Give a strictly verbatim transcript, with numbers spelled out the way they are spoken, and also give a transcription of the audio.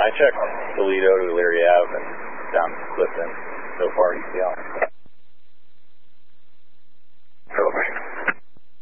I checked Toledo to Leary Ave and down to Clifton. So far, he's the